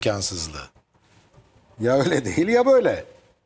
imkansızlığı. Ya öyle değil ya böyle.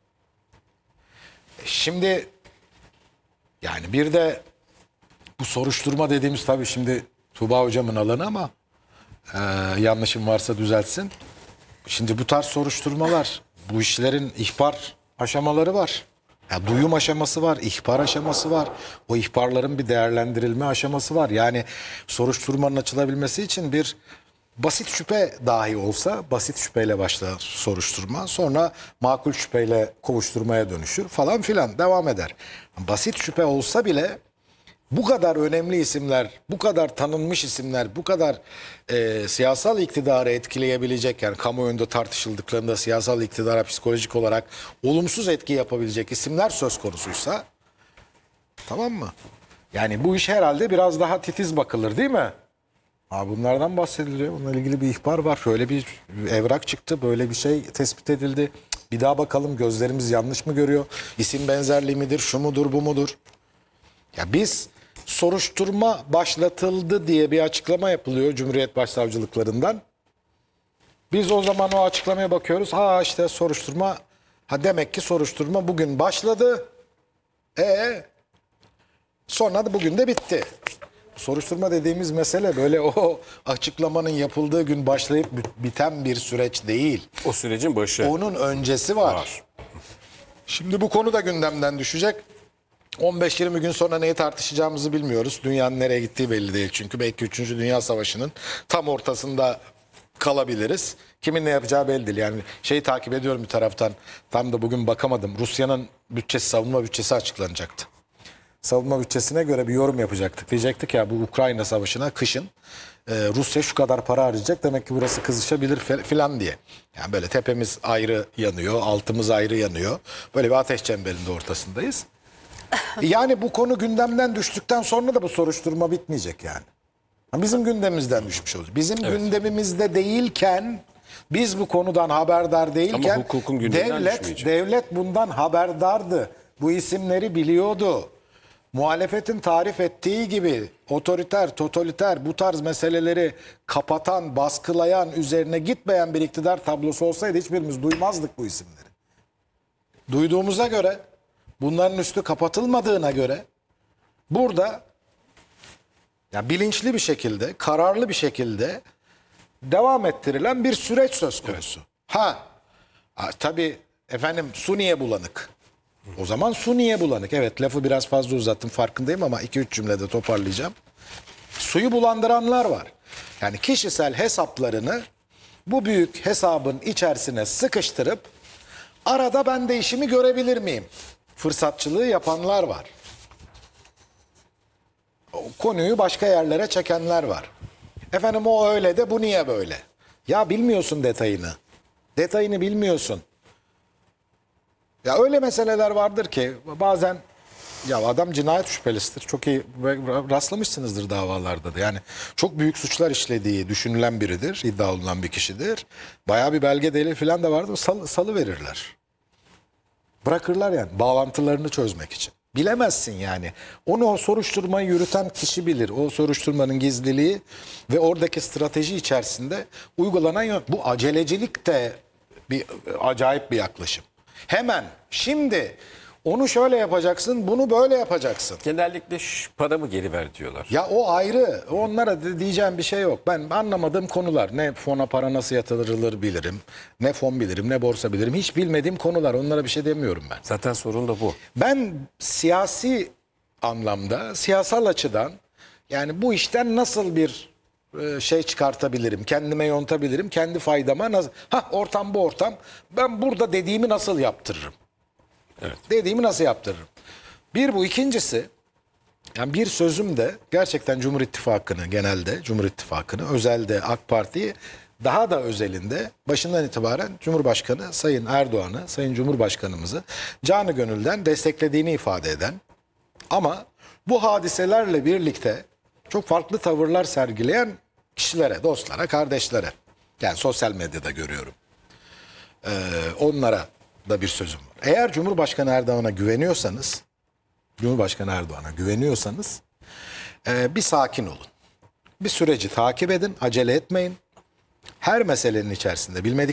Şimdi yani bir de bu soruşturma dediğimiz tabii şimdi Tuğba hocamın alanı ama yanlışım varsa düzeltsin. Şimdi bu tarz soruşturmalar, bu işlerin ihbar aşamaları var. Ya duyum aşaması var, ihbar aşaması var. O ihbarların bir değerlendirilme aşaması var. Yani soruşturmanın açılabilmesi için bir basit şüphe dahi olsa basit şüpheyle başlar soruşturma. Sonra makul şüpheyle kovuşturmaya dönüşür falan filan devam eder. Basit şüphe olsa bile bu kadar önemli isimler, bu kadar tanınmış isimler, bu kadar siyasal iktidarı etkileyebilecek, yani kamuoyunda tartışıldıklarında siyasal iktidara psikolojik olarak olumsuz etki yapabilecek isimler söz konusuysa, tamam mı? Yani bu iş herhalde biraz daha titiz bakılır değil mi? Bunlardan bahsediliyor. Bununla ilgili bir ihbar var. Şöyle bir evrak çıktı. Böyle bir şey tespit edildi. Bir daha bakalım, gözlerimiz yanlış mı görüyor? İsim benzerliği midir? Şu mudur, bu mudur? Ya biz soruşturma başlatıldı diye bir açıklama yapılıyor Cumhuriyet Başsavcılıklarından. Biz o zaman o açıklamaya bakıyoruz. İşte soruşturma. Demek ki soruşturma bugün başladı. Sonra da bugün de bitti. Soruşturma dediğimiz mesele böyle o açıklamanın yapıldığı gün başlayıp biten bir süreç değil. O sürecin başı. Onun öncesi var. Şimdi bu konu da gündemden düşecek. 15-20 gün sonra neyi tartışacağımızı bilmiyoruz. Dünyanın nereye gittiği belli değil. Çünkü belki 3. Dünya Savaşı'nın tam ortasında kalabiliriz. Kimin ne yapacağı belli değil. Yani şeyi takip ediyorum bir taraftan. Tam da bugün bakamadım. Rusya'nın bütçesi, savunma bütçesi açıklanacaktı. Savunma bütçesine göre bir yorum yapacaktık. Diyecektik ya bu Ukrayna Savaşı'na kışın Rusya şu kadar para harcayacak. Demek ki burası kızışabilir filan diye. Yani böyle tepemiz ayrı yanıyor, altımız ayrı yanıyor. Böyle bir ateş çemberinde ortasındayız. Yani bu konu gündemden düştükten sonra da bu soruşturma bitmeyecek yani. Bizim gündemimizden düşmüş olacak. Bizim gündemimizde değilken, biz bu konudan haberdar değilken, ama hukukun gündeminden devlet bundan haberdardı. Bu isimleri biliyordu. Muhalefetin tarif ettiği gibi otoriter, totaliter bu tarz meseleleri kapatan, baskılayan, üzerine gitmeyen bir iktidar tablosu olsaydı hiçbirimiz duymazdık bu isimleri. Duyduğumuza göre, bunların üstü kapatılmadığına göre burada ya bilinçli bir şekilde, kararlı bir şekilde devam ettirilen bir süreç söz konusu. Tabii efendim su niye bulanık? O zaman su niye bulanık? Evet, lafı biraz fazla uzattım farkındayım ama 2-3 cümlede toparlayacağım. Suyu bulandıranlar var. Yani kişisel hesaplarını bu büyük hesabın içerisine sıkıştırıp arada ben de işimi görebilir miyim? Fırsatçılığı yapanlar var. O konuyu başka yerlere çekenler var. Efendim o öyle de bu niye böyle? Ya bilmiyorsun detayını. Detayını bilmiyorsun. Ya öyle meseleler vardır ki bazen ya adam cinayet şüphelisidir. Çok iyi rastlamışsınızdır davalarda da. Yani çok büyük suçlar işlediği düşünülen biridir. İddia olunan bir kişidir. Bayağı bir belge delil falan da vardır. Salı verirler. Bırakırlar yani bağlantılarını çözmek için. Bilemezsin yani. O soruşturmayı yürüten kişi bilir. O soruşturmanın gizliliği ve oradaki strateji içerisinde uygulanan yön. Bu acelecilik de bir acayip bir yaklaşım. Hemen şimdi onu şöyle yapacaksın, bunu böyle yapacaksın. Genellikle paramı geri ver diyorlar. Ya o ayrı. Onlara diyeceğim bir şey yok. Ben anlamadığım konular. Ne fona para nasıl yatırılır bilirim. Ne fon bilirim, ne borsa bilirim. Hiç bilmediğim konular. Onlara bir şey demiyorum ben. Zaten sorun da bu. Ben siyasi anlamda, siyasal açıdan yani bu işten nasıl bir şey çıkartabilirim, kendime yontabilirim, kendi faydama nasıl... Ortam bu ortam. Ben burada dediğimi nasıl yaptırırım? Evet. Dediğimi nasıl yaptırırım? Bir bu. İkincisi, yani bir sözüm de gerçekten Cumhur İttifakı'nı genelde, Cumhur İttifakı'nı, özelde AK Parti'yi, daha da özelinde başından itibaren Cumhurbaşkanı Sayın Erdoğan'ı, Sayın Cumhurbaşkanımızı canı gönülden desteklediğini ifade eden ama bu hadiselerle birlikte çok farklı tavırlar sergileyen kişilere, dostlara, kardeşlere, yani sosyal medyada görüyorum. Onlara da bir sözüm var. Eğer Cumhurbaşkanı Erdoğan'a güveniyorsanız, bir sakin olun. Bir süreci takip edin, acele etmeyin. Her meselenin içerisinde bilmedik